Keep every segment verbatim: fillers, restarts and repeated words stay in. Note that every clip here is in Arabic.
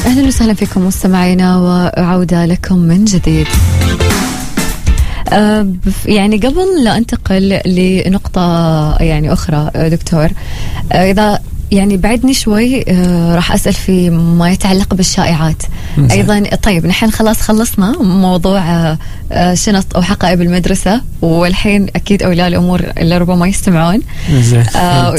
أهلا وسهلا فيكم مستمعينا وعودة لكم من جديد. أه يعني قبل لا أنتقل لنقطة يعني أخرى دكتور، أه إذا يعني بعدني شوي أه راح أسأل في ما يتعلق بالشائعات أيضا. طيب نحن خلاص خلصنا موضوع أه شنط أو حقائب المدرسة، والحين أكيد أولياء الأمور اللي ربما يستمعون أه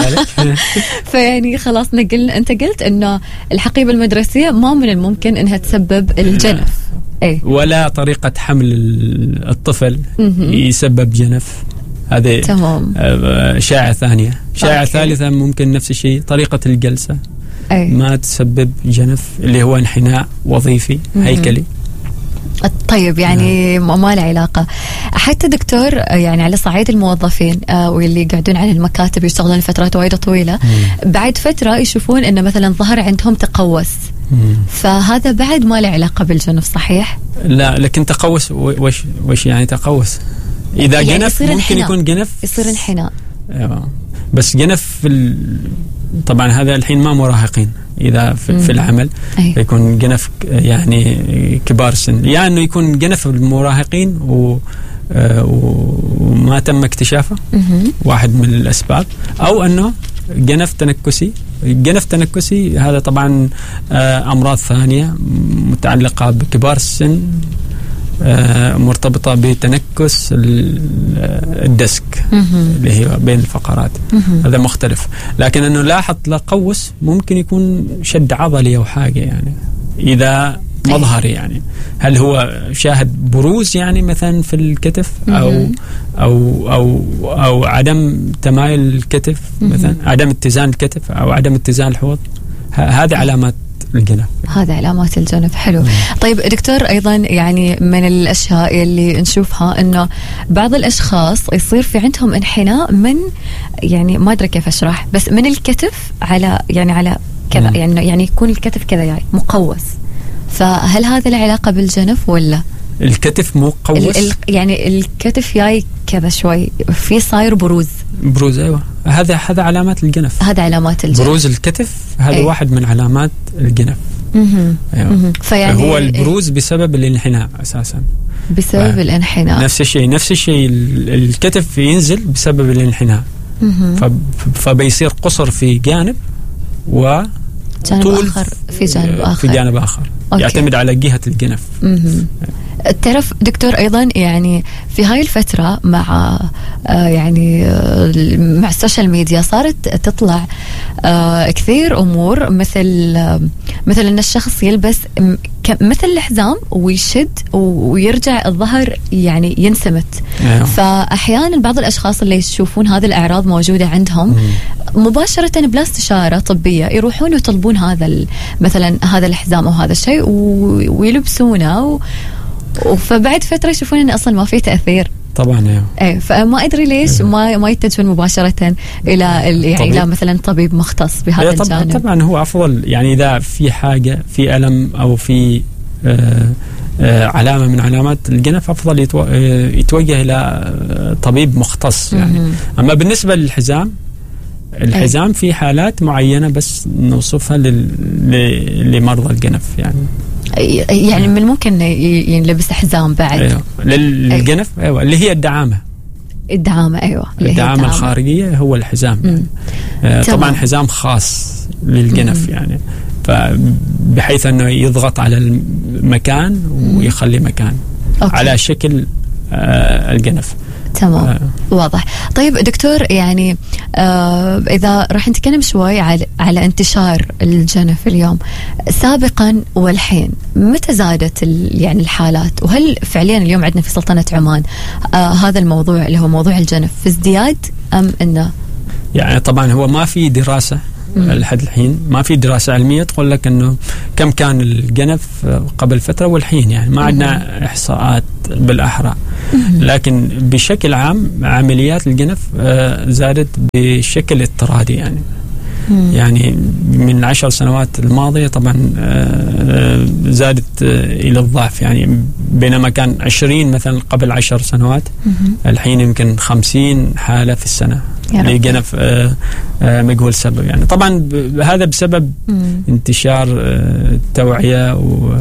فيعني خلاص نقل. أنت قلت إنه الحقيبة المدرسية ما من الممكن إنها تسبب الجنف أي. ولا طريقة حمل الطفل يسبب جنف، هذه تمام. شائعة ثانية. شائعة ثالثة ممكن نفس الشيء، طريقة الجلسة أي. ما تسبب جنف، اللي هو انحناء وظيفي هيكلي. طيب يعني آه. ما له علاقة. حتى دكتور يعني على صعيد الموظفين آه واللي قاعدون على المكاتب يشتغلون لفترات وايد طويلة، مم. بعد فترة يشوفون إن مثلا ظهر عندهم تقوس، مم. فهذا بعد ما له علاقة بالجنف صحيح؟ لا، لكن تقوس وش وش يعني تقوس؟ إذا يعني جنف ممكن انحناء. يكون جنف يصير انحناء. أيوة. بس جنف في ال... طبعا هذا الحين ما مراهقين، إذا في, في العمل أيه. يكون جنف يعني كبار سن، يعني أنه يكون جنف المراهقين و... وما تم اكتشافه واحد من الأسباب، أو أنه جنف تنكسي. جنف تنكسي هذا طبعا أمراض ثانية متعلقة بكبار السن، مرتبطة بتنكس الدسك اللي هي بين الفقرات، هذا مختلف. لكن أنه لاحظ تقوس ممكن يكون شد عضلي أو حاجة، يعني إذا مظهر يعني هل هو شاهد بروز يعني مثلا في الكتف أو أو أو أو عدم تمايل الكتف مثلا، عدم اتزان الكتف أو عدم اتزان الحوض، هذه علامات الجنف. هذا علامات الجنف. حلو. مم. طيب دكتور، أيضا يعني من الأشياء اللي نشوفها إنه بعض الأشخاص يصير في عندهم انحناء من يعني ما أدري كيف أشرح، بس من الكتف على يعني على كذا، يعني يعني يكون الكتف كذا يعني مقوس، فهل هذا له علاقة بالجنف ولا؟ الكتف مقوس ال ال يعني الكتف جاي كذا شوي في صاير بروز. بروز أيوة، هذا هذا علامات الجنف. هذا علامات الجنف. بروز الكتف هذا أي. واحد من علامات الجنف. مه. أيوة. مه. فيعني هو البروز إيه؟ بسبب الانحناء أساسا. بسبب الانحناء. نفس الشيء نفس الشيء الكتف ينزل بسبب الانحناء، فبيصير قصر في جانب و جانب آخر في جانب آخر في جانب آخر أوكي. يعتمد على جهة الجنف. تعرف دكتور أيضا يعني في هاي الفترة مع آه يعني آه مع السوشيال ميديا صارت تطلع آه كثير أمور، مثل آه مثل أن الشخص يلبس مثل الحزام ويشد ويرجع الظهر يعني ينسمت. أيوه. فأحيانا بعض الأشخاص اللي يشوفون هذه الأعراض موجودة عندهم مم. مباشرة بلا استشارة طبية يروحون ويطلبون هذا مثلا هذا الحزام أو هذا الشيء ويلبسونه و فبعد فترة يشوفون إن أصلا ما في تأثير. طبعا ايوه. ايه فما ادري ليش أيوه. ما ما يتجهون مباشرة الى يعني الى مثلا طبيب مختص بهذا طبعًا الجانب. طبعا هو افضل، يعني اذا في حاجة في ألم او في آآ آآ علامة من علامات الجنف افضل يتو... يتوجه الى طبيب مختص يعني. م-م. اما بالنسبة للحزام، الحزام أيه. في حالات معينة بس نوصفها لل... لمرضى الجنف يعني. يعني من ممكن ينلبس حزام بعد. أيوة. للجنف أيوة. أيوة اللي هي الدعامة. الدعامة أيوة. الدعامة الخارجية هو الحزام يعني. آه طبعا حزام خاص للجنف مم. يعني، فبحيث أنه يضغط على المكان ويخلي مكان أوكي. على شكل آه الجنف. تمام آه. واضح. طيب دكتور، يعني آه إذا راح نتكلم شوي على, على انتشار الجنف اليوم سابقا والحين، متى زادت يعني الحالات، وهل فعليا اليوم عندنا في سلطنة عمان آه هذا الموضوع اللي هو موضوع الجنف في ازدياد أم إنه؟ يعني طبعا هو ما في دراسة لحد الحين، ما في دراسة علمية تقول لك أنه كم كان الجنف قبل فترة والحين، يعني ما عندنا إحصاءات بالأحرى، لكن بشكل عام عمليات الجنف زادت بشكل اضطرادي يعني. يعني من العشر سنوات الماضية طبعا زادت إلى الضعف، يعني بينما كان عشرين مثلا قبل عشر سنوات الحين يمكن خمسين حالة في السنة لجنف مجهول السبب يعني. طبعا هذا بسبب مم. انتشار التوعية و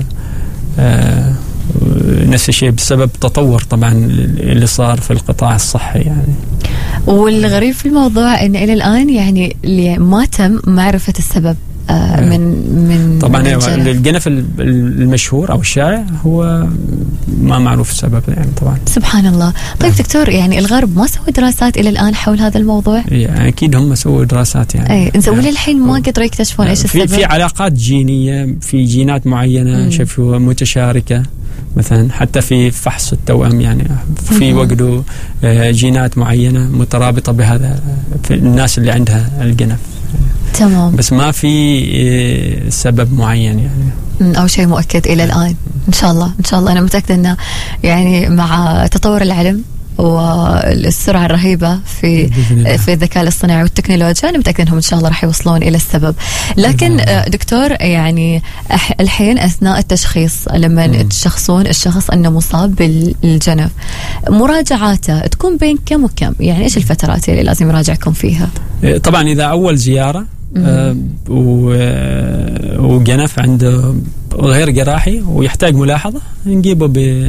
نفس الشيء بسبب تطور طبعا اللي صار في القطاع الصحي يعني. والغريب في الموضوع ان الى الان يعني ما تم معرفة السبب من من طبعا من الجنف المشهور او الشائع هو ما معروف السبب يعني طبعا. سبحان الله. طيب دكتور يعني الغرب ما سووا دراسات الى الان حول هذا الموضوع؟ يعني اكيد هم سووا دراسات يعني. اي نسوي يعني للحين ما قدروا يكتشفون ايش السبب. في في علاقات جينيه في جينات معينه شافوا متشاركه مثلا حتى في فحص التوأم يعني في وجدوا جينات معينه مترابطه بهذا في الناس اللي عندها الجنف. تمام. بس ما في سبب معين يعني أو شيء مؤكد إلى الآن. إن شاء الله إن شاء الله أنا متأكدة أنه يعني مع تطور العلم والسرعة الرهيبة في في الذكاء الاصطناعي والتكنولوجيا أنا متأكدة أنهم إن شاء الله راح يوصلون إلى السبب. لكن دكتور يعني الحين أثناء التشخيص لما تشخصون الشخص أنه مصاب بالجنف مراجعاته تكون بين كم وكم يعني إيش الفترات اللي لازم يراجعكم فيها؟ طبعا إذا أول زيارة آه وجنف عنده غير جراحي ويحتاج ملاحظة نجيبه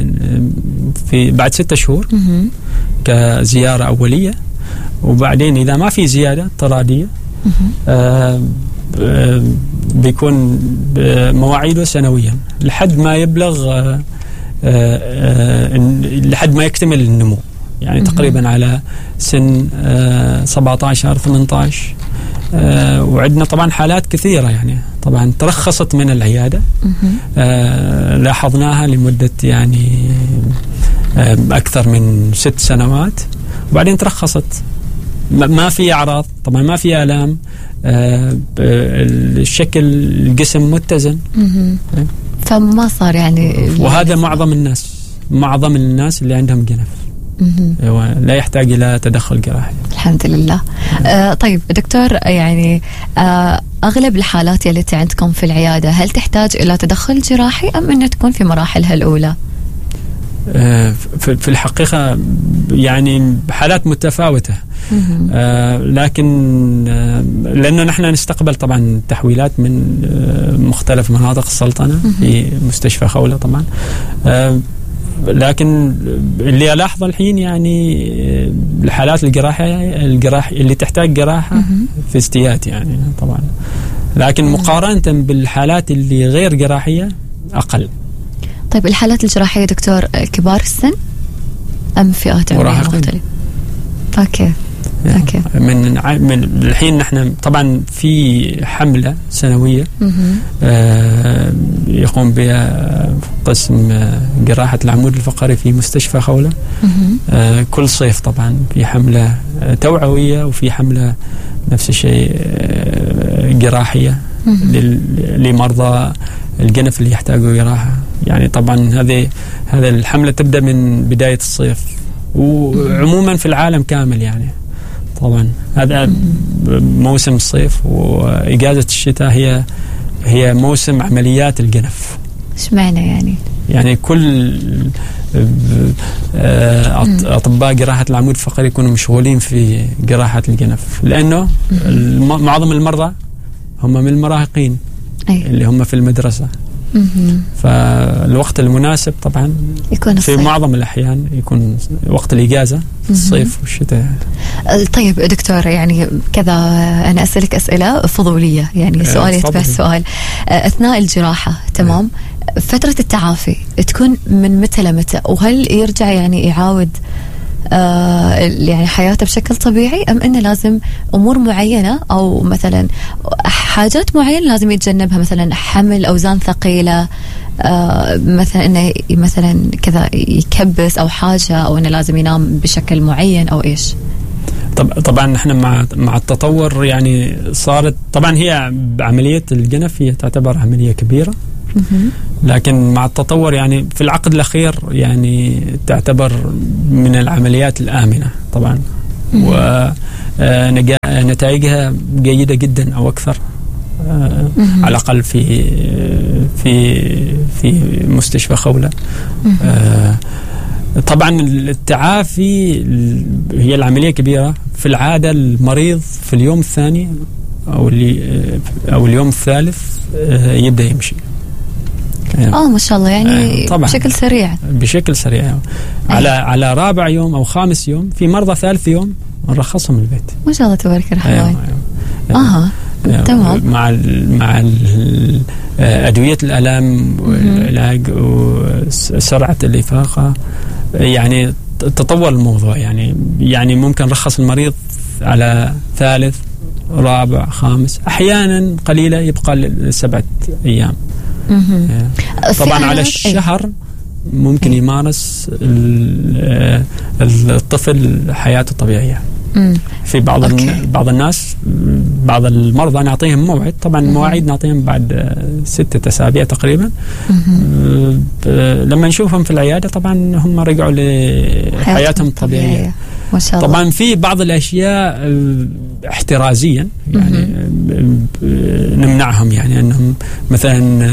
في بعد ستة شهور كزيارة أولية. وبعدين إذا ما في زيادة طرادية آه آه بيكون مواعيده سنويا لحد ما يبلغ آه آه لحد ما يكتمل النمو يعني تقريبا على سن آه سبعة عشر ثمانية عشر. آه وعندنا طبعا حالات كثيرة يعني طبعا ترخصت من العيادة آه لاحظناها لمدة يعني آه أكثر من ست سنوات وبعدين ترخصت ما في أعراض طبعا ما في آلام آه الشكل الجسم متزن فما صار يعني وهذا معظم الناس معظم الناس اللي عندهم جنف لا يحتاج إلى تدخل جراحي الحمد لله. آه طيب دكتور يعني آه أغلب الحالات التي عندكم في العيادة هل تحتاج إلى تدخل جراحي أم أنها تكون في مراحلها الأولى؟ آه في الحقيقة يعني حالات متفاوتة آه لكن آه لأنه نحن نستقبل طبعا تحويلات من آه مختلف مناطق السلطنة في مستشفى خولة طبعا آه لكن اللي ألاحظه الحين يعني الحالات الجراحية الجراح اللي تحتاج جراحة في ازدياد يعني طبعا لكن مقارنة بالحالات اللي غير جراحية أقل. طيب الحالات الجراحية دكتور كبار السن أم فئات عمرية مختلفة؟ أوكي أوكي. من من الحين نحن طبعا في حملة سنوية آه يقوم بها قسم جراحة العمود الفقري في مستشفى خولة آه كل صيف طبعا في حملة توعوية وفي حملة نفس الشيء آه جراحية لمرضى الجنف اللي يحتاجوا جراحة يعني طبعا هذه هذه الحملة تبدأ من بداية الصيف وعموما في العالم كامل يعني طبعا هذا موسم الصيف وإجازة الشتاء هي هي موسم عمليات الجنف. ايش معنى يعني؟ يعني كل أطباء جراحة العمود الفقري يكونوا مشغولين في جراحة الجنف لأنه معظم المرضى هم من المراهقين أيه. اللي هم في المدرسة فالوقت المناسب طبعا يكون في معظم الأحيان يكون وقت الإجازة في الصيف والشتاء. طيب دكتور يعني كذا أنا أسألك أسئلة فضولية يعني سؤال يتبع السؤال أثناء الجراحة تمام فترة التعافي تكون من متى لمتى وهل يرجع يعني يعاود آه يعني حياته بشكل طبيعي أم إنه لازم أمور معينة أو مثلا حاجات معينة لازم يتجنبها مثلا حمل أوزان ثقيلة آه مثلا إنه مثلا كذا يكبس أو حاجة أو إنه لازم ينام بشكل معين أو إيش؟ طبعا نحن مع مع التطور يعني صارت طبعا هي عملية الجنف هي تعتبر عملية كبيرة لكن مع التطور يعني في العقد الأخير يعني تعتبر من العمليات الآمنة طبعا ونتائجها جيدة جدا أو أكثر على الأقل في في في مستشفى خولة طبعا التعافي هي العملية كبيرة. في العادة المريض في اليوم الثاني أو اللي أو اليوم الثالث يبدأ يمشي. اه ما شاء الله يعني طبعاً بشكل سريع بشكل سريع أيه. على على رابع يوم أو خامس يوم. في مرضى ثالث يوم نرخصهم البيت ما شاء الله تبارك الرحمن. أيوة أيوة. اها تمام. مع ال مع ال أدوية الألم والعلاج وسرعة الإفاقة. يعني تطور الموضوع يعني يعني ممكن نرخص المريض على ثالث رابع خامس، أحيانا قليلة يبقى لسبعة أيام. طبعا على الشهر ممكن يمارس الطفل حياته طبيعية. في بعض أوكي. بعض الناس بعض المرضى نعطيهم موعد. طبعا المواعيد نعطيهم بعد ستة أسابيع تقريبا. لما نشوفهم في العيادة طبعا هم رجعوا لحياتهم الطبيعية ما شاء الله. طبعا في بعض الأشياء احترازيا يعني نمنعهم، يعني أنهم مثلا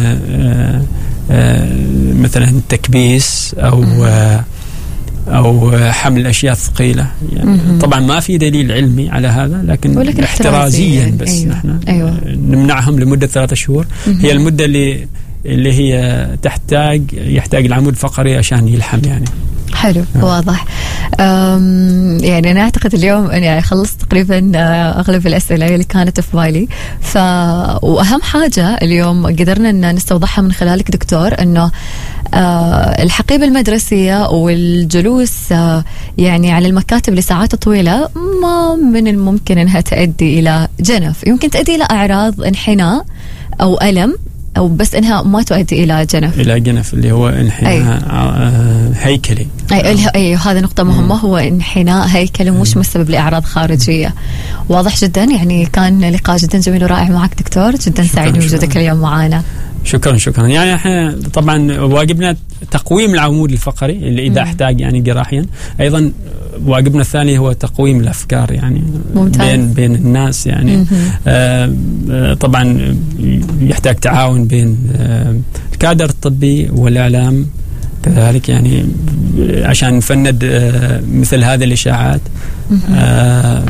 مثلا تكبيس أو أو حمل أشياء ثقيلة يعني. طبعا ما في دليل علمي على هذا، لكن, لكن احترازيا يعني. بس أيوة. نحن أيوة. نمنعهم لمدة ثلاثة شهور. هي المدة اللي اللي هي تحتاج يحتاج العمود الفقري عشان يلحم يعني. حلو أه. واضح. يعني أنا أعتقد اليوم يعني خلصت تقريبا أغلب الأسئلة اللي كانت في بالي. ف وأهم حاجة اليوم قدرنا أن نستوضحها من خلالك دكتور أنه آه الحقيبة المدرسية والجلوس آه يعني على المكاتب لساعات طويلة ما من الممكن أنها تؤدي إلى جنف. يمكن تؤدي إلى أعراض انحناء أو ألم، أو بس إنها ما تؤدي إلى جنف. إلى جنف اللي هو انحناء أي. هيكلي. أي أي هذا نقطة مهمة. هو انحناء هيكلي مش مسبب لأعراض خارجية. واضح جدا. يعني كان لقاء جدا جميل ورائع معك دكتور. جدا سعيد بوجودك اليوم معنا. شكرا شكرا. يعني احنا طبعا واجبنا تقويم العمود الفقري اللي اذا مم. احتاج يعني جراحيا. ايضا واجبنا الثاني هو تقويم الافكار يعني ممتاز. بين بين الناس يعني. آه طبعا يحتاج تعاون بين آه الكادر الطبي والاعلام كذلك يعني عشان نفند آه مثل هذه الاشاعات. آه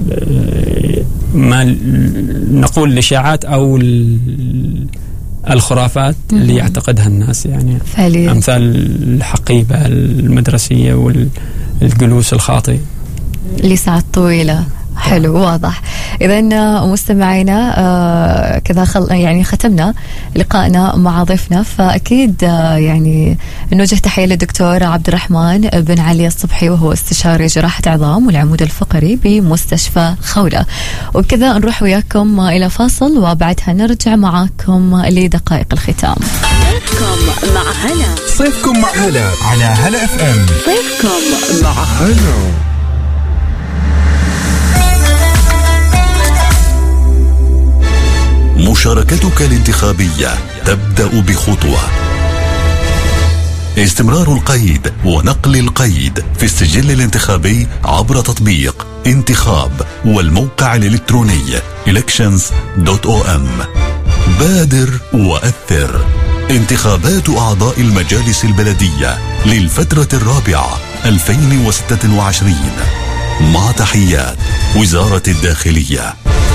ما نقول الاشاعات او الخرافات اللي يعتقدها الناس يعني فعليا. أمثال الحقيبة المدرسية والجلوس الخاطئ لساعات طويلة. حلو واضح. إذن مستمعينا آه كذا خل يعني ختمنا لقائنا مع ضيفنا. فأكيد آه يعني نوجه تحية للدكتور عبد الرحمن بن علي الصبحي، وهو استشاري جراحة عظام والعمود الفقري بمستشفى خولة. وبكذا نروح وياكم إلى فاصل وبعدها نرجع معاكم لدقائق الختام. صيفكم مع هلا. صيفكم مع هلا على هلا اف ام. صيفكم مع هلا. مشاركتك الانتخابية تبدأ بخطوة. استمرار القيد ونقل القيد في السجل الانتخابي عبر تطبيق انتخاب والموقع الإلكتروني إلكشنز دوت أو إم. بادر وأثر. انتخابات أعضاء المجالس البلدية للفترة الرابعة ألفين وستة وعشرين. مع تحيات وزارة الداخلية.